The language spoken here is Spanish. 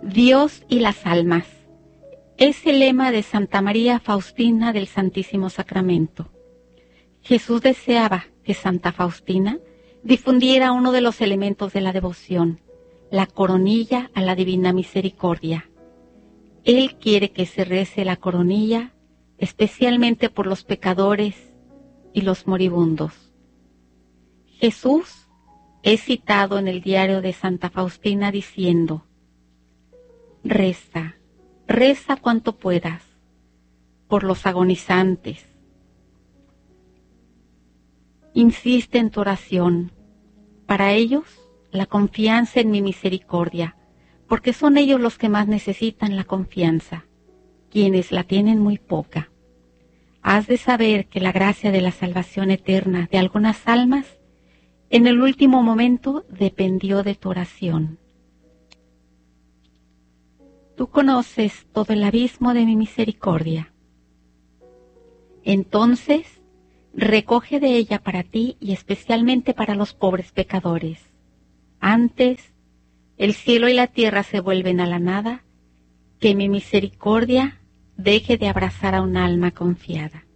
Dios y las almas. Es el lema de Santa María Faustina del Santísimo Sacramento. Jesús deseaba que Santa Faustina difundiera uno de los elementos de la devoción, la coronilla a la Divina Misericordia. Él quiere que se rece la coronilla especialmente por los pecadores y los moribundos. Jesús es citado en el diario de Santa Faustina diciendo: reza, reza cuanto puedas por los agonizantes. Insiste en tu oración. Para ellos, la confianza en mi misericordia, porque son ellos los que más necesitan la confianza, quienes la tienen muy poca. Has de saber que la gracia de la salvación eterna de algunas almas, en el último momento dependió de tu oración. Tú conoces todo el abismo de mi misericordia. Entonces, recoge de ella para ti y especialmente para los pobres pecadores. Antes, el cielo y la tierra se vuelven a la nada, que mi misericordia deje de abrazar a un alma confiada.